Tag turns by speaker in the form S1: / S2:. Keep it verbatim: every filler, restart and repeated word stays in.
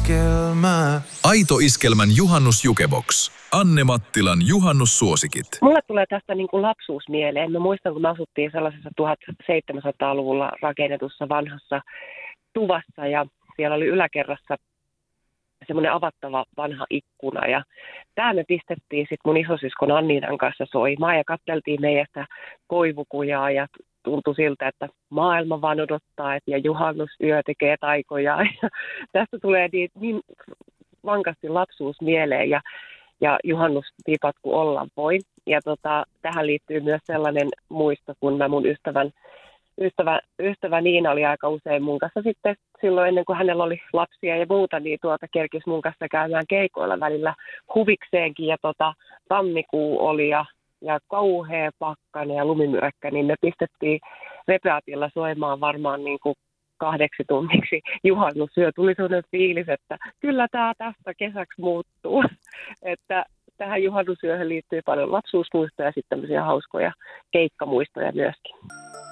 S1: Iskelmä.
S2: Aito Iskelmän juhannusjukebox. Anne Mattilan juhannussuosikit.
S3: Mulle tulee tästä niin kuin lapsuus mieleen. Mä muistan, kun me asuttiin sellaisessa tuhatseitsemänsataaluvulla rakennetussa vanhassa tuvassa ja siellä oli yläkerrassa semmoinen avattava vanha ikkuna. Ja tää me pistettiin sitten mun isosiskon Anniinan kanssa soimaan ja katseltiin meistä koivukujaa ja tuntui siltä, että maailma vaan odottaa, että ja juhannusyö tekee taikoja. Ja tästä tulee niin, niin vankasti lapsuus mieleen ja, ja juhannustipat kuin olla voi. Ja tota, tähän liittyy myös sellainen muisto, kun mä mun ystävän, ystävä, ystävä Niina oli aika usein mun kanssa sitten silloin ennen kuin hänellä oli lapsia ja muuta, niin tuota kerkisi mun kanssa käymään keikoilla välillä huvikseenkin. Ja tota, tammikuu oli ja ja kauhea pakkanen ja lumimyräkkä, niin me pistettiin repeatilla soimaan varmaan niin kuin kahdeksi tunniksi juhannusyö. Tuli sellainen fiilis, että kyllä tämä tästä kesäksi muuttuu. Että tähän juhannusyöhön liittyy paljon lapsuusmuistoja ja sitten tämmöisiä hauskoja keikkamuistoja myöskin.